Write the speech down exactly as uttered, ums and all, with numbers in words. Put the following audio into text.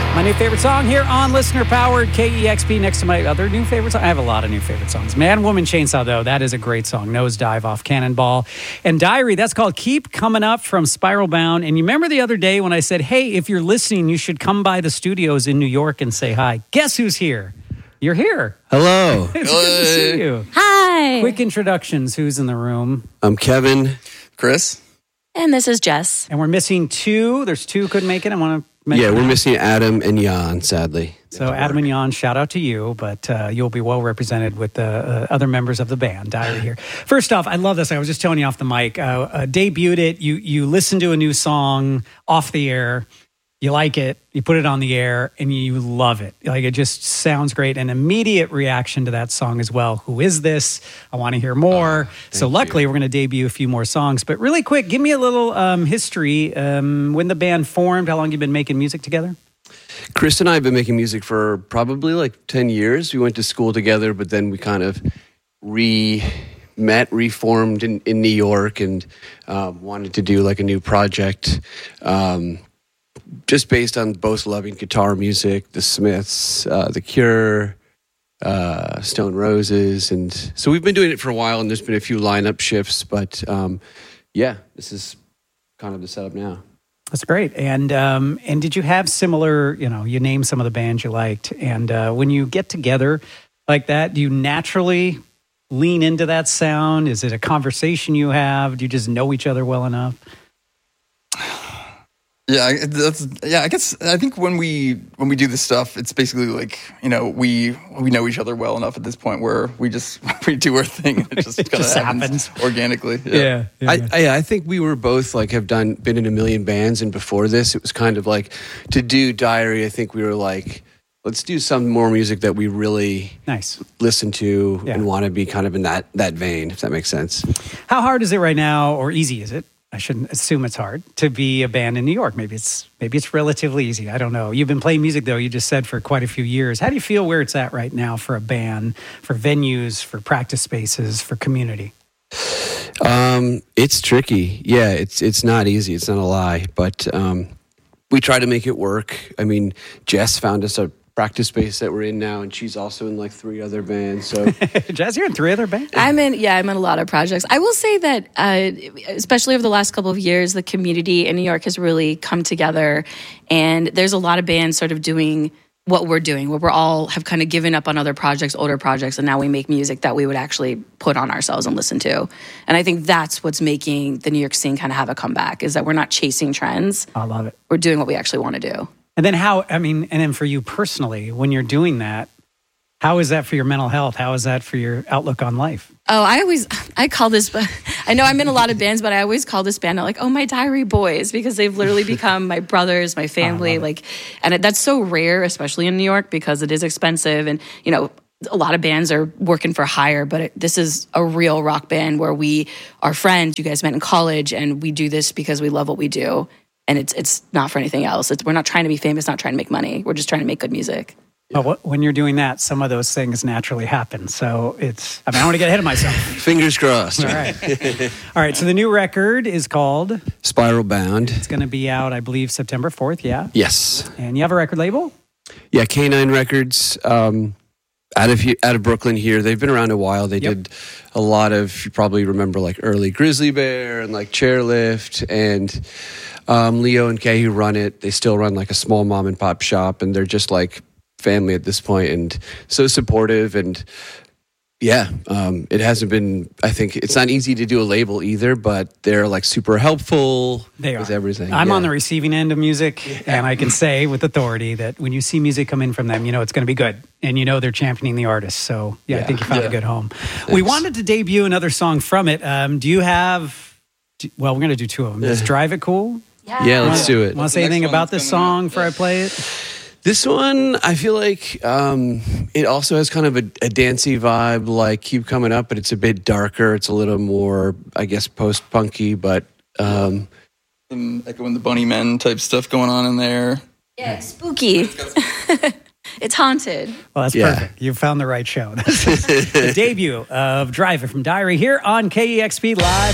My new favorite song here on listener-powered K E X P next to my other new favorite song. I have a lot of new favorite songs. Man, Woman, Chainsaw, though, that is a great song. Nosedive off Cannonball. And Diary, that's called Keep Coming Up from Spiral Bound. And you remember the other day when I said, hey, if you're listening, you should come by the studios in New York and say hi. Guess who's here? You're here. Hello. It's good to see you. Hi. Quick introductions. Who's in the room? I'm Kevin. Chris. And this is Jess. And we're missing two. There's two couldn't make it. I want to mention Yeah, we're that. missing Adam and Jan, sadly. So Adam and Jan, shout out to you, but uh, you'll be well represented with the uh, other members of the band. Diary here. First off, I love this. I was just telling you off the mic. Uh, uh, debuted it. You you listen to a new song off the air. You like it. You put it on the air, and you love it. Like it just sounds great. An immediate reaction to that song as well. Who is this? I want to hear more. Oh, so luckily, you. we're going to debut a few more songs. But really quick, give me a little um, history. Um, when the band formed, how long you been making music together? Chris and I have been making music for probably like ten years. We went to school together, but then we kind of re-met, reformed in, in New York and uh, wanted to do like a new project. Um, just based on both loving guitar music, The Smiths, uh, The Cure, uh, Stone Roses. And so we've been doing it for a while, and there's been a few lineup shifts. But um, yeah, this is kind of the setup now. That's great. And um, and did you have similar, you know, you name some of the bands you liked. And uh, when you get together like that, do you naturally lean into that sound? Is it a conversation you have? Do you just know each other well enough? Yeah, that's yeah. I guess I think when we when we do this stuff, it's basically like you know we we know each other well enough at this point where we just we do our thing. And it just kind of just happens, happens. organically. Yeah. Yeah. yeah, yeah. I, I I think we were both like have done been in a million bands, and before this, it was kind of like to do Diary. I think we were like, let's do some more music that we really Nice. listen to Yeah. and want to be kind of in that that vein, if that makes sense. How hard is it right now, or easy is it? I shouldn't assume it's hard to be a band in New York. Maybe it's maybe it's relatively easy. I don't know. You've been playing music, though, you just said, for quite a few years. How do you feel where it's at right now for a band, for venues, for practice spaces, for community? Um, it's tricky. Yeah, it's it's not easy. It's not a lie, but um, we try to make it work. I mean, Jess found us a practice space that we're in now, and she's also in like three other bands. So, Jazz, you're in three other bands? I'm in, yeah, I'm in a lot of projects. I will say that, uh, especially over the last couple of years, the community in New York has really come together, and there's a lot of bands sort of doing what we're doing, where we're all have kind of given up on other projects, older projects, and now we make music that we would actually put on ourselves and listen to. And I think that's what's making the New York scene kind of have a comeback, is that we're not chasing trends. I love it. We're doing what we actually want to do. And then how, I mean, and then for you personally, when you're doing that, how is that for your mental health? How is that for your outlook on life? Oh, I always, I call this, I know I'm in a lot of bands, but I always call this band like, oh, my Diary boys, because they've literally become my brothers, my family. Oh, like, and it, that's so rare, especially in New York, because it is expensive. And, you know, a lot of bands are working for hire, but it, this is a real rock band where we are friends. You guys met in college, and we do this because we love what we do. And it's it's not for anything else. It's, we're not trying to be famous, not trying to make money. We're just trying to make good music. Well, what, when you're doing that, some of those things naturally happen. So it's, I mean, I don't want to get ahead of myself. fingers crossed. All right. All right. So the new record is called, Spiral Bound. it's going to be out, I believe, September fourth. Yeah. Yes. And you have a record label? Yeah, K nine Records. Um, out of here, out of Brooklyn here. They've been around a while. They Yep. did a lot of, you probably remember like early Grizzly Bear and like Chairlift, and um, Leo and Kay who run it. They still run like a small mom and pop shop, and they're just like family at this point, and so supportive. And yeah, um, it hasn't been, I think it's not easy to do a label either, but they're like super helpful They with are. everything. I'm Yeah. on the receiving end of music, and I can say with authority that when you see music come in from them, you know it's going to be good, and you know they're championing the artist. So yeah, I Yeah. think you found Yeah. a good home. We wanted to debut another song from it. Um, do you have? do- Well, we're going to do two of them. Is "Drive It Cool"? Yeah, let's do it. Want to say Next anything one about that's this coming song up. before I play it? This one, I feel like um, it also has kind of a, a dancey vibe, like Keep Coming Up, but it's a bit darker. It's a little more, I guess, post-punky, but um, Some echoing the Bunny Men type stuff going on in there. Yeah, it's spooky. It's haunted. Well, that's Yeah. perfect. You found the right show. The debut of "Drive It" from Diary here on K E X P Live.